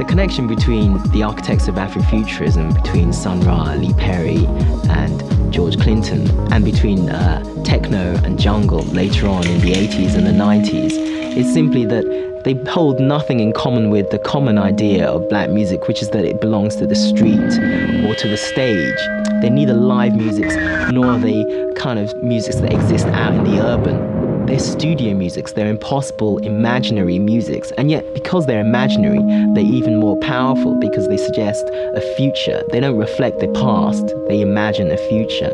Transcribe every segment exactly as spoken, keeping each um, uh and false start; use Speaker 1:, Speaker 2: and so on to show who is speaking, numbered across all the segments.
Speaker 1: connection between the architects of Afrofuturism, between Sun Ra, Lee Perry, and George Clinton, and between uh, techno and jungle later on in the eighties and the nineties, is simply that they hold nothing in common with the common idea of black music, which is that it belongs to the street or to the stage. They're neither live musics nor are they kind of musics that exist out in the urban. They're studio musics, they're impossible, imaginary musics, and yet because they're imaginary, they're even more powerful because they suggest a future. They don't reflect the past, they imagine a future.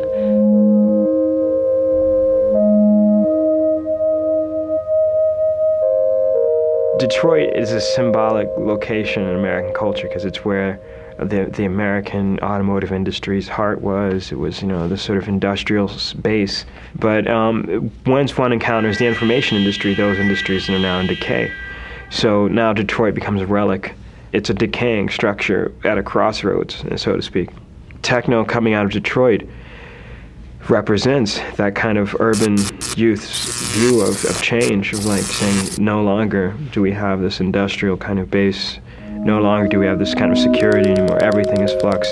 Speaker 2: Detroit is a symbolic location in American culture because it's where the the American automotive industry's heart was. It was, you know, the sort of industrial base. But um, once one encounters the information industry, those industries are now in decay. So now Detroit becomes a relic. It's a decaying structure at a crossroads, so to speak. Techno coming out of Detroit represents that kind of urban youth's view of, of change, of like saying, no longer do we have this industrial kind of base. No longer do we have this kind of security anymore. Everything is flux.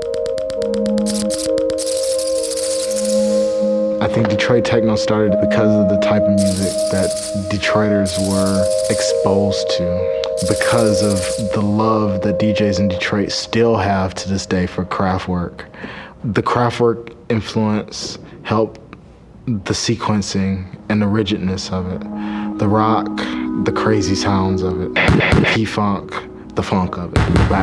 Speaker 3: I think Detroit techno started because of the type of music that Detroiters were exposed to, because of the love that D Js in Detroit still have to this day for Kraftwerk. The Kraftwerk influence helped the sequencing and the rigidness of it, the rock, the crazy sounds of it, the P-Funk, the funk of it. Black